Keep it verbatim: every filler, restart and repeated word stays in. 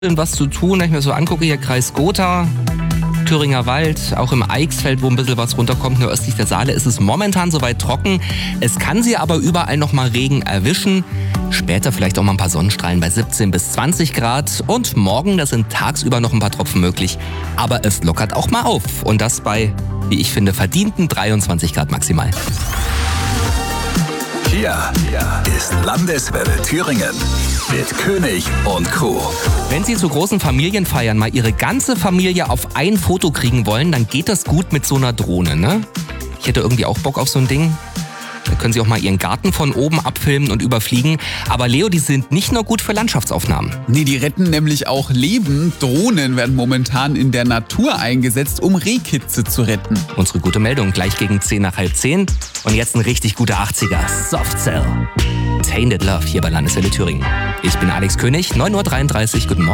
was zu tun, wenn ich mir so angucke, hier Kreis Gotha, Thüringer Wald, auch im Eichsfeld, wo ein bisschen was runterkommt, nur östlich der Saale, ist es momentan soweit trocken. Es kann sie aber überall noch mal Regen erwischen. Später vielleicht auch mal ein paar Sonnenstrahlen bei siebzehn bis zwanzig Grad. Und morgen, da sind tagsüber noch ein paar Tropfen möglich. Aber es lockert auch mal auf. Und das bei, wie ich finde, verdienten dreiundzwanzig Grad maximal. Hier ist Landeswelle Thüringen mit König und Co. Wenn Sie zu großen Familienfeiern mal Ihre ganze Familie auf ein Foto kriegen wollen, dann geht das gut mit so einer Drohne, ne? Ich hätte irgendwie auch Bock auf so ein Ding. Da können Sie auch mal Ihren Garten von oben abfilmen und überfliegen. Aber Leo, die sind nicht nur gut für Landschaftsaufnahmen. Nee, die retten nämlich auch Leben. Drohnen werden momentan in der Natur eingesetzt, um Rehkitze zu retten. Unsere gute Meldung gleich gegen zehn nach halb zehn. Und jetzt ein richtig guter achtziger. Soft Cell. Tainted Love hier bei Landeswelle Thüringen. Ich bin Alex König, neun Uhr dreiunddreißig. Guten Morgen.